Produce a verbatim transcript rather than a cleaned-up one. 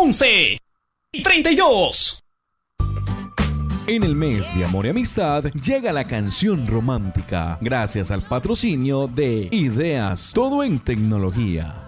once y treinta y dos. En el mes de amor y amistad llega la canción romántica, gracias al patrocinio de Ideas, todo en tecnología.